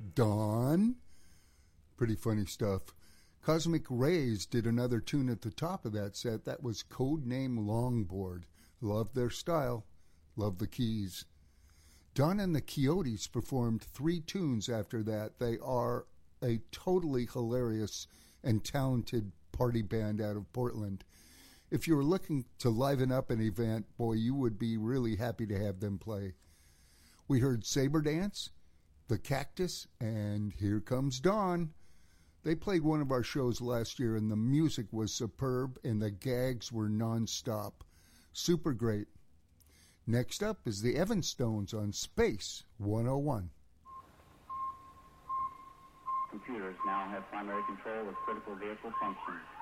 Dawn. Pretty funny stuff. Cosmic Rays did another tune at the top of that set. That was Codename Longboard. Love their style. Love the keys. Dawn and the Coyotes performed 3 tunes after that. They are a totally hilarious and talented party band out of Portland. If you were looking to liven up an event, boy, you would be really happy to have them play. We heard Saber Dance, The Cactus, and Here Comes Dawn. They played one of our shows last year, and the music was superb, and the gags were nonstop. Super great. Next up is the Evanstones on Space 101. Computers now have primary control of critical vehicle functions.